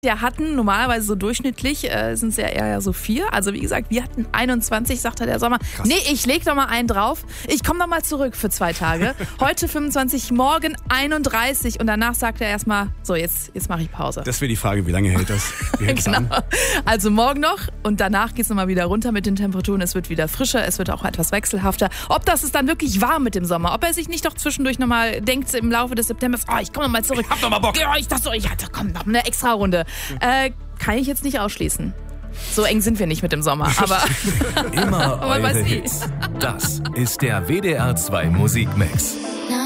Wir hatten normalerweise so durchschnittlich, sind es ja eher so 4. Also wie gesagt, wir hatten 21, sagte der Sommer. Krass. Nee, ich leg doch mal einen drauf. Ich komme doch mal zurück für 2 Tage. Heute 25, morgen 31. Und danach sagt er erstmal, so jetzt mache ich Pause. Das wäre die Frage, wie lange hält das? Genau. Also morgen noch und danach geht es nochmal wieder runter mit den Temperaturen. Es wird wieder frischer, es wird auch etwas wechselhafter. Ob das ist dann wirklich warm mit dem Sommer, ob er sich nicht doch zwischendurch nochmal denkt im Laufe des Septembers, ich komme nochmal zurück. Ich hab noch mal Bock. Ja, ich dachte so, komm, noch eine extra Runde. Kann ich jetzt nicht ausschließen. So eng sind wir nicht mit dem Sommer, aber immer eure Hits. Das ist der WDR 2 Musikmix.